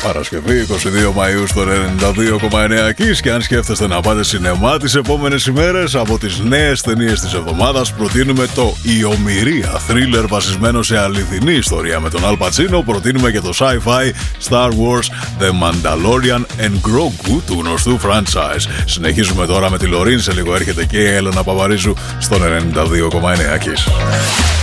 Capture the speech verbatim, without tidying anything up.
Παρασκευή είκοσι δύο Μαΐου στο ενενήντα δύο κόμμα εννέα Kiss. Και αν σκέφτεστε να πάτε σινεμά τις επόμενες ημέρες, από τις νέες ταινίες της εβδομάδας προτείνουμε το «Η Ομηρία», θρίλερ βασισμένο σε αληθινή ιστορία με τον Αλ Πατσίνο. Προτείνουμε και το sci-fi Star Wars The Mandalorian and Grogu του γνωστού franchise. Συνεχίζουμε τώρα με τη Λωρίν. Σε λίγο έρχεται και η Έλενα Παπαρίζου στον ενενήντα δύο κόμμα εννέα Kiss.